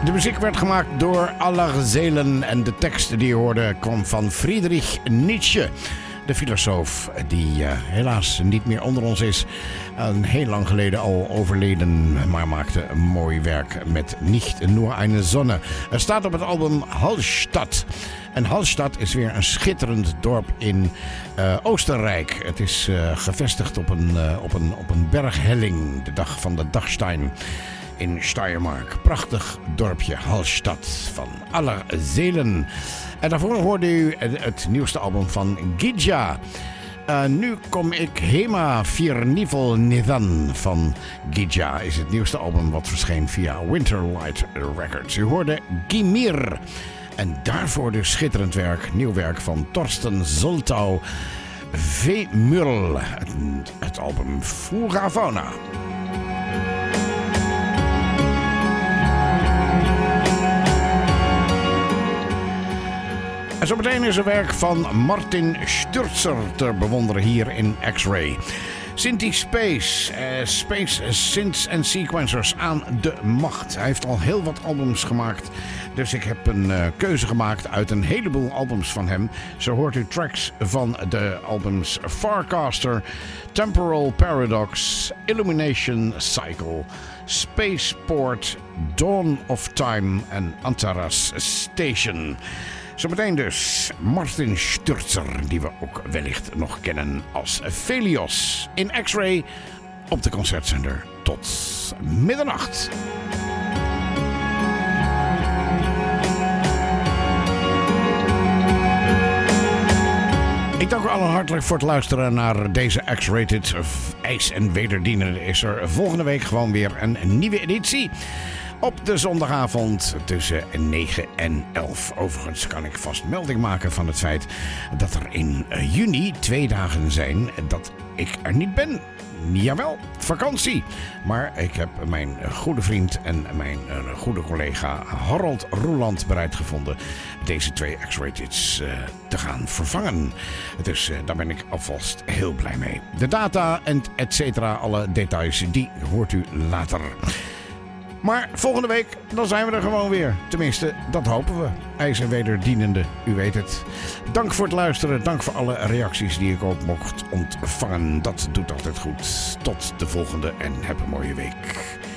De muziek werd gemaakt door aller Seelen en de tekst die je hoorde kwam van Friedrich Nietzsche. De filosoof die helaas niet meer onder ons is. Heel lang geleden al overleden, maar maakte een mooi werk met Nicht nur eine Sonne. Er staat op het album Hallstatt. En Hallstatt is weer een schitterend dorp in Oostenrijk. Het is gevestigd op een berghelling, de dag van de Dachstein in Steiermark. Prachtig dorpje Hallstatt van aller Seelen. En daarvoor hoorde u het nieuwste album van Gidja. Nu kom ik Hema Firnivel Nidan van Gidja. Is het nieuwste album wat verscheen via Winterlight Records. U hoorde Gimir. En daarvoor dus schitterend werk, nieuw werk van Torsten Soltau. V-Murl. Het album Fura Fauna. En zometeen is er werk van Martin Sturzer te bewonderen hier in X-Ray. Synthi Space, Space Synths en Sequencers aan de macht. Hij heeft al heel wat albums gemaakt, dus ik heb een keuze gemaakt uit een heleboel albums van hem. Zo hoort u tracks van de albums Farcaster, Temporal Paradox, Illumination Cycle, Spaceport, Dawn of Time en Antares Station. Zometeen dus Martin Sturzer, die we ook wellicht nog kennen als Velios in X-Ray op de Concertzender tot middernacht. Ik dank u allen hartelijk voor het luisteren naar deze X-Rated IJs en Wederdienende. Is er volgende week gewoon weer een nieuwe editie. Op de zondagavond tussen 9 en 11. Overigens kan ik vast melding maken van het feit dat er in juni 2 dagen zijn dat ik er niet ben. Jawel, vakantie. Maar ik heb mijn goede vriend en mijn goede collega Harold Roeland bereid gevonden deze 2 X-Rateds te gaan vervangen. Dus daar ben ik alvast heel blij mee. De data en et cetera, alle details, die hoort u later. Maar volgende week, dan zijn we er gewoon weer. Tenminste, dat hopen we. IJs en Wederdienende, u weet het. Dank voor het luisteren. Dank voor alle reacties die ik ook mocht ontvangen. Dat doet altijd goed. Tot de volgende en heb een mooie week.